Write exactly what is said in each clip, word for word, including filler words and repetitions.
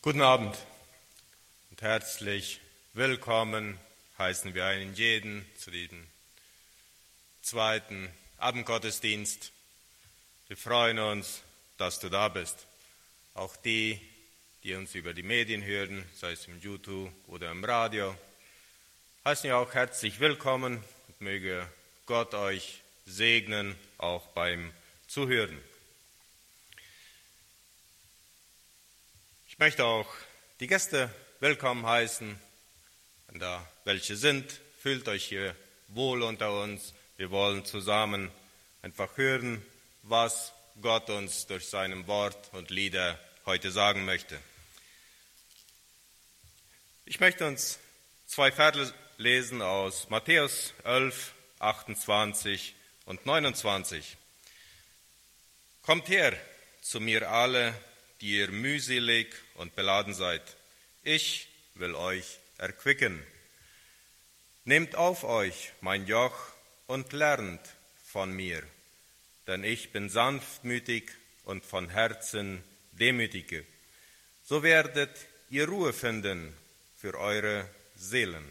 Guten Abend und herzlich willkommen heißen wir einen jeden zu diesem zweiten Abendgottesdienst. Wir freuen uns, dass du da bist. Auch die, die uns über die Medien hören, sei es im YouTube oder im Radio, heißen wir auch herzlich willkommen und möge Gott euch segnen, auch beim Zuhören. Ich möchte auch die Gäste willkommen heißen, wenn da welche sind. Fühlt euch hier wohl unter uns. Wir wollen zusammen einfach hören, was Gott uns durch sein Wort und Lieder heute sagen möchte. Ich möchte uns zwei Verse lesen aus Matthäus elf, achtundzwanzig und neunundzwanzig. Kommt her zu mir alle, die ihr mühselig und beladen seid. Ich will euch erquicken. Nehmt auf euch mein Joch und lernt von mir, denn ich bin sanftmütig und von Herzen demütig. So werdet ihr Ruhe finden für eure Seelen.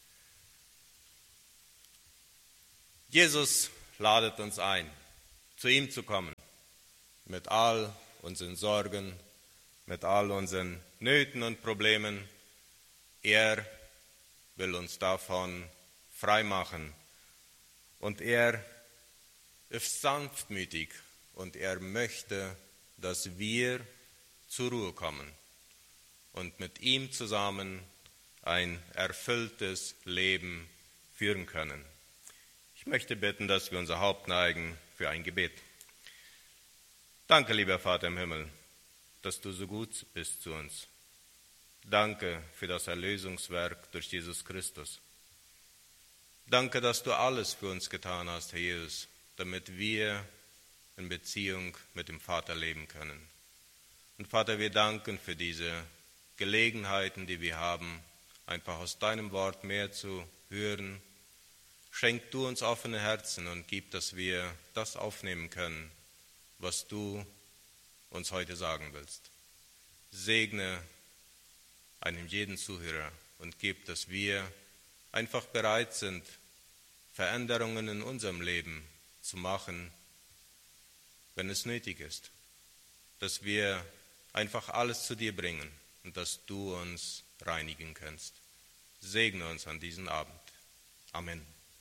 Jesus ladet uns ein, zu ihm zu kommen, mit all unseren Sorgen, mit all unseren Nöten und Problemen. Er will uns davon freimachen. Und er ist sanftmütig und er möchte, dass wir zur Ruhe kommen und mit ihm zusammen ein erfülltes Leben führen können. Ich möchte bitten, dass wir unser Haupt neigen für ein Gebet. Danke, lieber Vater im Himmel, dass du so gut bist zu uns. Danke für das Erlösungswerk durch Jesus Christus. Danke, dass du alles für uns getan hast, Herr Jesus, damit wir in Beziehung mit dem Vater leben können. Und Vater, wir danken für diese Gelegenheiten, die wir haben, einfach aus deinem Wort mehr zu hören. Schenk du uns offene Herzen und gib, dass wir das aufnehmen können, was du uns heute sagen willst. Segne einem jeden Zuhörer und gib, dass wir einfach bereit sind, Veränderungen in unserem Leben zu machen, wenn es nötig ist. Dass wir einfach alles zu dir bringen und dass du uns reinigen kannst. Segne uns an diesem Abend. Amen.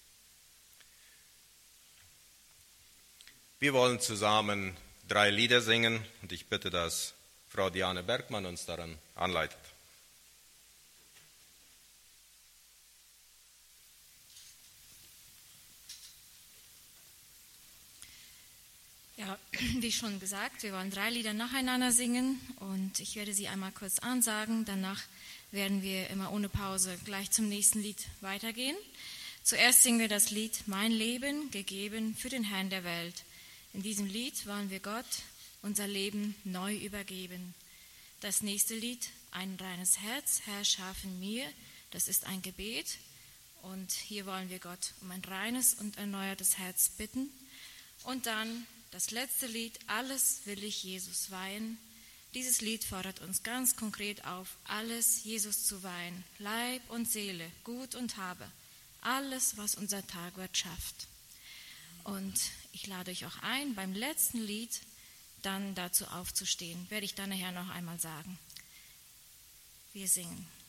Wir wollen zusammen drei Lieder singen und ich bitte, dass Frau Diane Bergmann uns daran anleitet. Ja, wie schon gesagt, wir wollen drei Lieder nacheinander singen und ich werde sie einmal kurz ansagen. Danach werden wir immer ohne Pause gleich zum nächsten Lied weitergehen. Zuerst singen wir das Lied Mein Leben gegeben für den Herrn der Welt. In diesem Lied wollen wir Gott unser Leben neu übergeben. Das nächste Lied, Ein reines Herz, Herr, scharf in mir, das ist ein Gebet. Und hier wollen wir Gott um ein reines und erneuertes Herz bitten. Und dann das letzte Lied, Alles will ich Jesus weihen. Dieses Lied fordert uns ganz konkret auf, alles Jesus zu weihen, Leib und Seele, Gut und Habe, alles, was unser Tagwert schafft. Und ich lade euch auch ein, beim letzten Lied dann dazu aufzustehen. Werde ich dann nachher noch einmal sagen. Wir singen.